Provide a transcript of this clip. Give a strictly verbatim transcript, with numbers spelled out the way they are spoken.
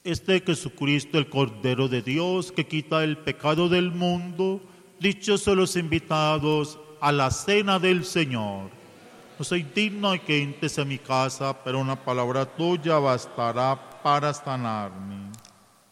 Este Jesucristo, el Cordero de Dios, que quita el pecado del mundo, dichosos los invitados a la cena del Señor. No soy digno de que entres a mi casa, pero una palabra tuya bastará para sanarme.